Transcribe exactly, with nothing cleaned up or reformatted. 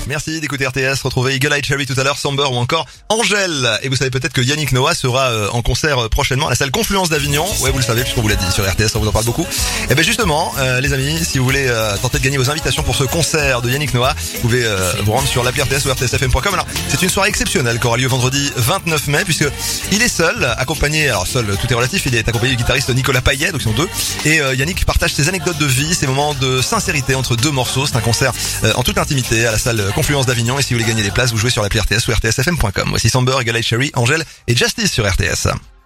Merci d'écouter R T S. Retrouvez Eagle Eye Cherry tout à l'heure, Samber ou encore Angèle. Et vous savez peut-être que Yannick Noah sera euh, en concert euh, prochainement à la salle Confluence d'Avignon. Ouais, vous le savez puisqu'on vous l'a dit sur R T S, on vous en parle beaucoup. Et ben justement, euh, les amis, si vous voulez euh, tenter de gagner vos invitations pour ce concert de Yannick Noah, vous pouvez euh, vous rendre sur l'appli R T S ou R T S F M point com. Alors, c'est une soirée exceptionnelle qui aura lieu vendredi vingt-neuf mai puisque il est seul, accompagné, alors seul, tout est relatif, il est accompagné du guitariste Nicolas Payet, donc ils sont deux. Et euh, Yannick partage ses anecdotes de vie, ses moments de sincérité entre deux morceaux. C'est un concert euh, en toute intimité à la salle Confluence d'Avignon. Et si vous voulez gagner des places, vous jouez sur l'appli R T S ou R T S F M point com. Voici Samber, Eagle Eye Cherry, Angèle et Justice sur R T S.